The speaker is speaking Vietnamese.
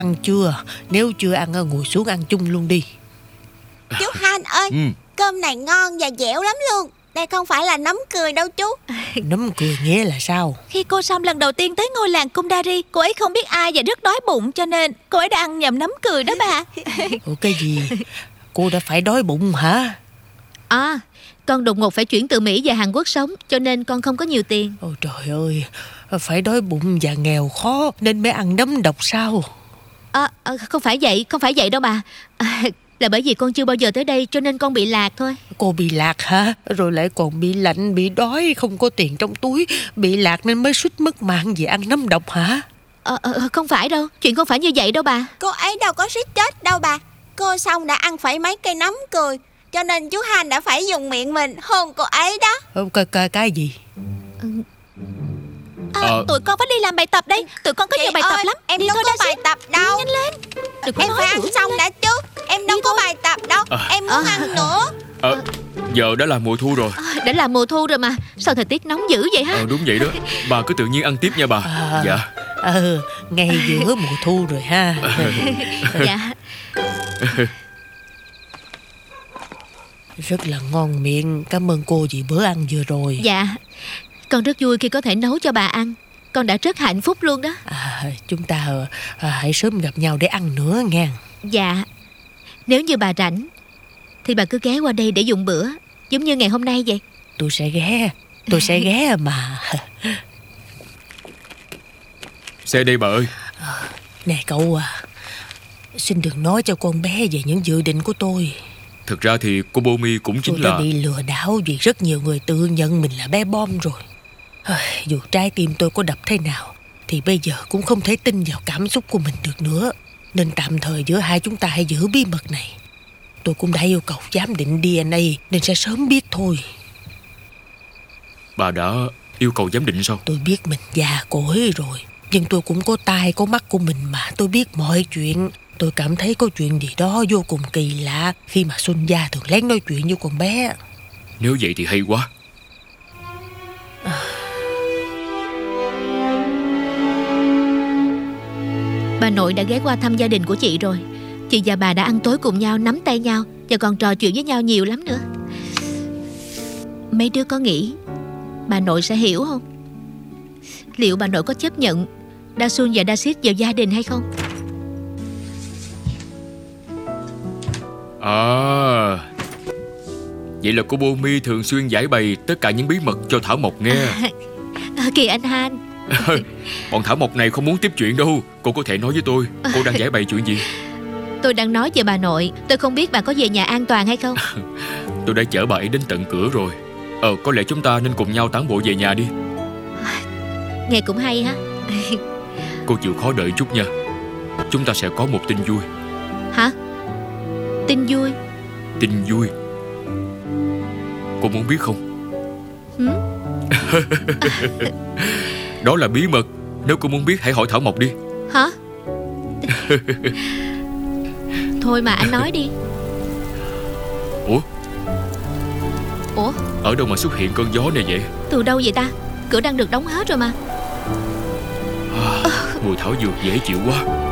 Ăn chưa? Nếu chưa ăn ngồi xuống ăn chung luôn đi. Chú Han ơi, cơm này ngon và dẻo lắm luôn. Đây không phải là nấm cười đâu chú. Nấm cười nghĩa là sao? Khi cô Sam lần đầu tiên tới ngôi làng Kundari, cô ấy không biết ai và rất đói bụng, cho nên cô ấy đã ăn nhầm nấm cười đó bà. Ủa cái gì? Cô đã phải đói bụng hả? À, con đột ngột phải chuyển từ Mỹ về Hàn Quốc sống, cho nên con không có nhiều tiền. Ôi trời ơi, phải đói bụng và nghèo khó nên mới ăn nấm độc sao? Không phải vậy đâu bà. Là bởi vì con chưa bao giờ tới đây cho nên con bị lạc thôi. Cô bị lạc hả? Rồi lại còn bị lạnh, bị đói, không có tiền trong túi. Bị lạc nên mới suýt mất mạng vì ăn nấm độc hả? Không phải đâu, chuyện không phải như vậy đâu bà. Cô ấy đâu có suýt chết đâu bà. Cô Song đã ăn phải mấy cây nấm cười, cho nên chú Han đã phải dùng miệng mình hôn cô ấy đó. Cái gì? Tụi con phải đi làm bài tập đây. Tụi con có nhiều bài tập lắm. Em đi đâu thôi, có bài tập đâu. Nhanh lên. Em phải ăn xong đã chứ. Em đâu có bài tập đâu. Em muốn ăn nữa. Giờ đã là mùa thu rồi. Đã là mùa thu rồi mà. Sao thời tiết nóng dữ vậy hả? Đúng vậy đó. Bà cứ tự nhiên ăn tiếp nha bà. Dạ. Ngay giữa mùa thu rồi ha. Dạ. Rất là ngon miệng. Cảm ơn cô vì bữa ăn vừa rồi. Dạ. Con rất vui khi có thể nấu cho bà ăn. Con đã rất hạnh phúc luôn đó. Chúng ta hãy sớm gặp nhau để ăn nữa nghe. Dạ. Nếu như bà rảnh thì bà cứ ghé qua đây để dùng bữa, giống như ngày hôm nay vậy. Tôi sẽ ghé mà. Xe đây bà ơi. Nè cậu xin đừng nói cho con bé về những dự định của tôi. Thực ra thì cô Bomi cũng chính tôi là... đã bị lừa đảo vì rất nhiều người tự nhận mình là bé bom rồi. Dù trái tim tôi có đập thế nào thì bây giờ cũng không thể tin vào cảm xúc của mình được nữa. Nên tạm thời giữa hai chúng ta hãy giữ bí mật này. Tôi cũng đã yêu cầu giám định DNA nên sẽ sớm biết thôi. Bà đã yêu cầu giám định sao? Tôi biết mình già cỗi rồi, nhưng tôi cũng có tai có mắt của mình mà. Tôi biết mọi chuyện. Tôi cảm thấy có chuyện gì đó vô cùng kỳ lạ khi mà Xuân Gia thường lén nói chuyện với con bé. Nếu vậy thì hay quá. Bà nội đã ghé qua thăm gia đình của chị rồi. Chị và bà đã ăn tối cùng nhau, nắm tay nhau và còn trò chuyện với nhau nhiều lắm nữa. Mấy đứa có nghĩ bà nội sẽ hiểu không? Liệu bà nội có chấp nhận Dasun và Dasit vào gia đình hay không? Vậy là cô Bomi thường xuyên giải bày tất cả những bí mật cho Thảo Mộc nghe. Kìa anh Han. Bọn Thảo Mộc này không muốn tiếp chuyện đâu. Cô có thể nói với tôi cô đang giải bày chuyện gì? Tôi đang nói về bà nội. Tôi không biết bà có về nhà an toàn hay không. Tôi đã chở bà ấy đến tận cửa rồi. Có lẽ chúng ta nên cùng nhau tản bộ về nhà đi. Nghe cũng hay ha. Cô chịu khó đợi chút nha. Chúng ta sẽ có một tin vui. Hả? Tin vui? Tin vui. Cô muốn biết không? Đó là bí mật. Nếu cô muốn biết hãy hỏi Thảo Mộc đi. Hả? Thôi mà anh nói đi. Ủa? Ở đâu mà xuất hiện cơn gió này vậy? Từ đâu vậy ta? Cửa đang được đóng hết rồi mà. Mùi thảo dược dễ chịu quá.